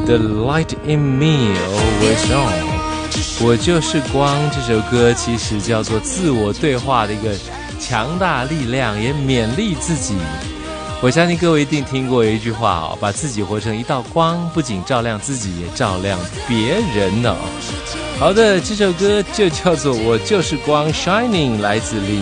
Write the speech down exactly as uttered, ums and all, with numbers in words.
The Light in Me Always On， 我就是光。这首歌其实叫做自我对话的一个强大力量，也勉励自己。我相信各位一定听过一句话哦，把自己活成一道光，不仅照亮自己，也照亮别人呢、哦。好的，这首歌就叫做《我就是光》 ，Shining， 来自林